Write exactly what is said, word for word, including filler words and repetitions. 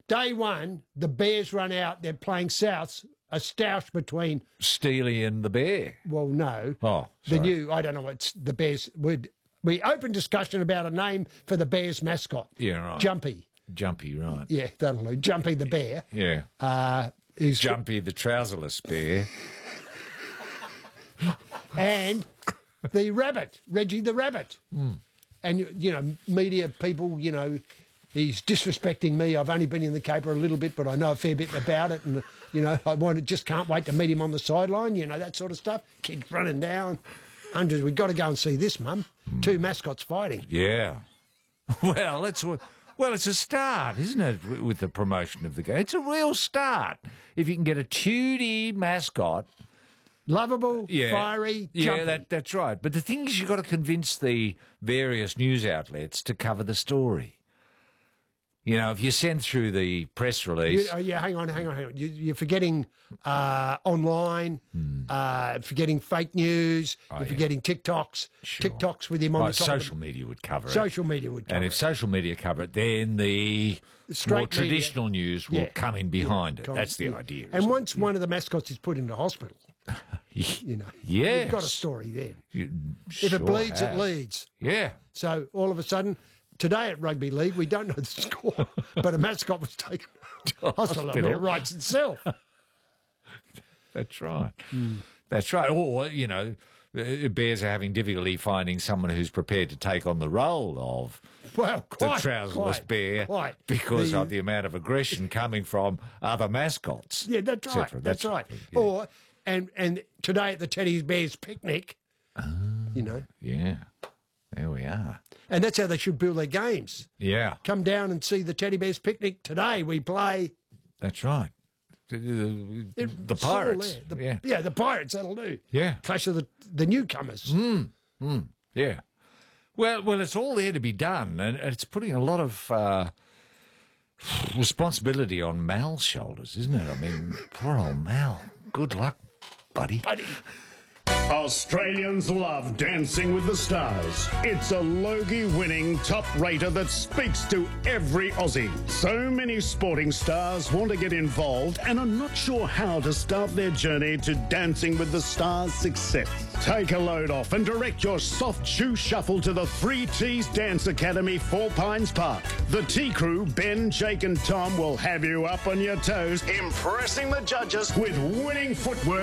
day one, the Bears run out. They're playing Souths, a stoush between Steely and the Bear. Well, no. Oh, the sorry. new. I don't know what's the Bears. We we opened discussion about a name for the Bears mascot. Yeah, right. Jumpy. Jumpy, right. Yeah, that'll do. Jumpy the bear. Yeah. Uh, is Jumpy the trouserless bear. and the rabbit, Reggie the rabbit. Mm. And, you know, media people, you know, he's disrespecting me. I've only been in the caper a little bit, but I know a fair bit about it. And, you know, I want to, just can't wait to meet him on the sideline, you know, that sort of stuff. Kids running down. Hundreds. We've got to go and see this, Mum. Mm. Two mascots fighting. Yeah. Well, it's, well, it's a start, isn't it, with the promotion of the game? It's a real start. If you can get a Tudie mascot. Lovable, yeah, fiery, yeah, jumpy. that, that's right. But the thing is, you've got to convince the various news outlets to cover the story. You know, if you send through the press release... You, oh, yeah, hang on, hang on, hang on. You, you're forgetting uh, online, hmm. uh, forgetting fake news, oh, you're yeah. forgetting TikToks, sure. TikToks with him on oh, the top social of the, media would cover social it. Social media would cover And it. if social media cover it, then the Straight more traditional media. news will yeah. come in behind yeah. it. That's the yeah. idea. And once it? one of the mascots is put into hospital, you know, yes. you've got a story there. You if sure it bleeds, have. it leads. Yeah. So all of a sudden... Today at Rugby League, we don't know the score, but a mascot was taken to hospital. I mean, it writes itself. That's right. Mm. That's right. Or, you know, Bears are having difficulty finding someone who's prepared to take on the role of well, quite, the trouserless quite, bear quite. because the, of the amount of aggression coming from other mascots. Yeah, that's right. That's, that's right. Yeah. Or, and, and today at the Teddy Bears picnic, uh, you know. Yeah. There we are. And that's how they should build their games. Yeah. Come down and see the Teddy Bears picnic. Today we play... That's right. The, the, the Pirates. The, yeah. yeah, the Pirates, that'll do. Yeah. Clash of the, the newcomers. Mm, mm, yeah. Well, well, it's all there to be done, and it's putting a lot of uh, responsibility on Mal's shoulders, isn't it? I mean, poor old Mal. Good luck, buddy. Buddy. Australians love Dancing with the Stars. It's a Logie-winning top rater that speaks to every Aussie. So many sporting stars want to get involved and are not sure how to start their journey to Dancing with the Stars success. Take a load off and direct your soft shoe shuffle to the Three T's Dance Academy, Four Pines Park. The T-Crew, Ben, Jake and Tom will have you up on your toes, impressing the judges with winning footwork